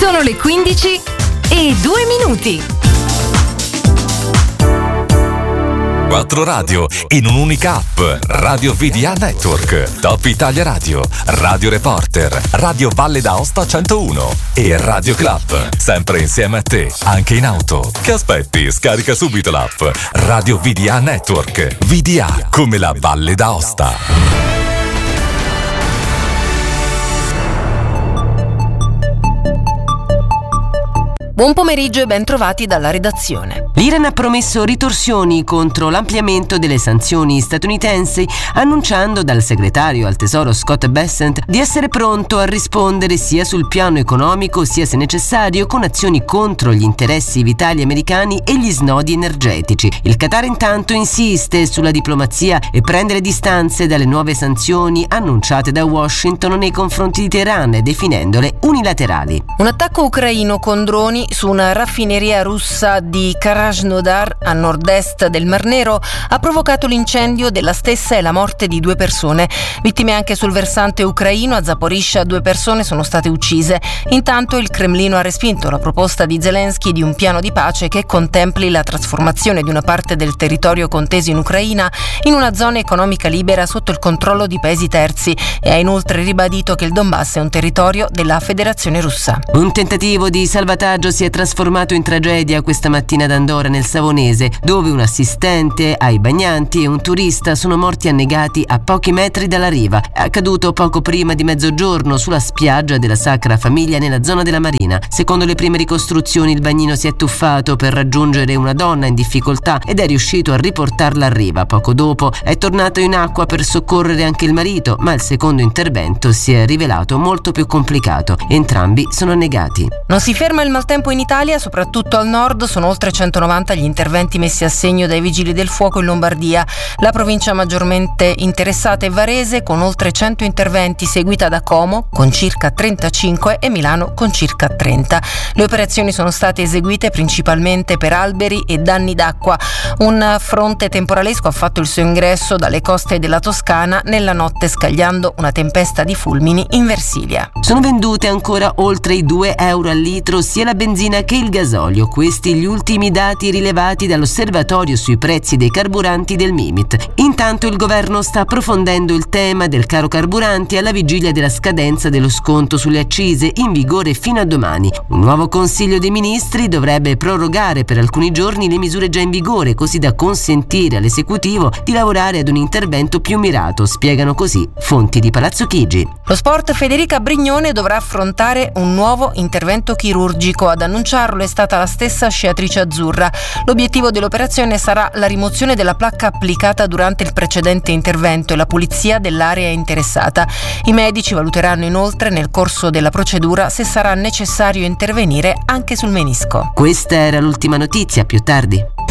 Sono le 15:02. 4 radio in un'unica app. Radio VDA Network, Top Italia Radio, Radio Reporter, Radio Valle d'Aosta 101 e Radio Club. Sempre insieme a te, anche in auto. Che aspetti? Scarica subito l'app Radio VDA Network. VDA come la Valle d'Aosta. Buon pomeriggio e ben trovati dalla redazione. L'Iran ha promesso ritorsioni contro l'ampliamento delle sanzioni statunitensi, annunciando dal segretario al Tesoro Scott Bessent di essere pronto a rispondere sia sul piano economico sia, se necessario, con azioni contro gli interessi vitali americani e gli snodi energetici. Il Qatar intanto insiste sulla diplomazia e prende le distanze dalle nuove sanzioni annunciate da Washington nei confronti di Teheran, definendole unilaterali. Un attacco ucraino con droni su una raffineria russa di Krasnodar a nord-est del Mar Nero ha provocato l'incendio della stessa e la morte di 2 persone. Vittime anche sul versante ucraino. A Zaporizhzhia 2 persone sono state uccise. Intanto il Cremlino ha respinto la proposta di Zelensky di un piano di pace che contempli la trasformazione di una parte del territorio conteso in Ucraina in una zona economica libera sotto il controllo di paesi terzi e ha inoltre ribadito che il Donbass è un territorio della Federazione Russa. Un tentativo di salvataggio si è trasformato in tragedia questa mattina ad Andora, nel Savonese, dove un assistente ai bagnanti e un turista sono morti annegati a pochi metri dalla riva. È accaduto poco prima di mezzogiorno sulla spiaggia della Sacra Famiglia nella zona della Marina. Secondo le prime ricostruzioni il bagnino si è tuffato per raggiungere una donna in difficoltà ed è riuscito a riportarla a riva. Poco dopo è tornato in acqua per soccorrere anche il marito, ma il secondo intervento si è rivelato molto più complicato. Entrambi sono annegati. Non si ferma il maltempo in Italia, soprattutto al nord. Sono oltre 190 gli interventi messi a segno dai vigili del fuoco in Lombardia. La provincia maggiormente interessata è Varese, con oltre 100 interventi, seguita da Como con circa 35 e Milano con circa 30. Le operazioni sono state eseguite principalmente per alberi e danni d'acqua. Un fronte temporalesco ha fatto il suo ingresso dalle coste della Toscana nella notte, scagliando una tempesta di fulmini in Versilia. Sono vendute ancora oltre i 2 euro al litro sia la benzina che il gasolio. Questi gli ultimi dati rilevati dall'osservatorio sui prezzi dei carburanti del Mimit. Intanto il governo sta approfondendo il tema del caro carburanti alla vigilia della scadenza dello sconto sulle accise, in vigore fino a domani. Un nuovo Consiglio dei Ministri dovrebbe prorogare per alcuni giorni le misure già in vigore, così da consentire all'esecutivo di lavorare ad un intervento più mirato, spiegano così fonti di Palazzo Chigi. Lo sport. Federica Brignone dovrà affrontare un nuovo intervento chirurgico. Ad annunciarlo è stata la stessa sciatrice azzurra. L'obiettivo dell'operazione sarà la rimozione della placca applicata durante il precedente intervento e la pulizia dell'area interessata. I medici valuteranno inoltre nel corso della procedura se sarà necessario intervenire anche sul menisco. Questa era l'ultima notizia, più tardi.